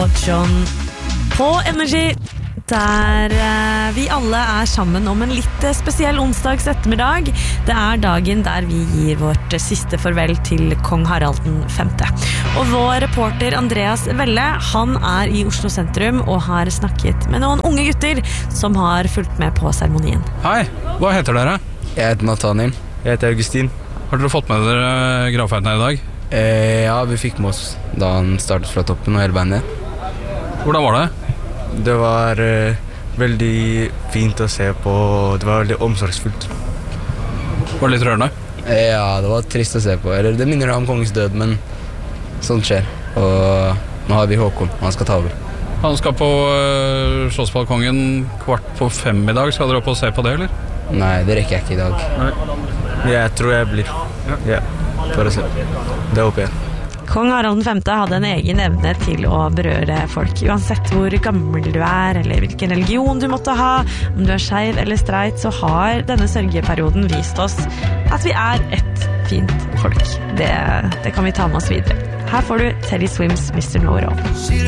og John på Energy, der vi alle sammen om en litt spesiell onsdags ettermiddag. Det dagen der vi gir vårt siste farvel til kong Harald den 5. Og vår reporter Andreas Velle, han i Oslo sentrum og har snakket med noen unge gutter som har fulgt med på seremonien. Hei, hva heter dere? Jeg heter Nathaniel. Jeg heter Augustin. Har dere fått med dere gravferden her i dag? Ja, vi fikk med oss da han startet fra toppen og hele bandet. Hvordan var det? Det var veldig fint å se på. Det var veldig omsorgsfullt. Var det litt rørende? Ja, det var trist å se på. Eller det minner om kongens død, men sånt skjer. Og nå har vi Håkon, og han skal ta over. Han skal på Slottsballkongen 4:45 i dag. Skal dere opp og se på det, eller? Nei, det rekker jeg ikke i dag. Nei. Jeg tror jeg blir. Ja, for å se. Det håper jeg. Kong Harald den 5. hadde en egen evne til å berøre folk, uansett hvor gammel du eller hvilken religion du måtte ha. Om du skeiv eller streit, så har denne sørgeperioden vist oss at vi et fint folk. Det kan vi ta med oss videre. Her får du Teddy Swims Mr. Know-It-All.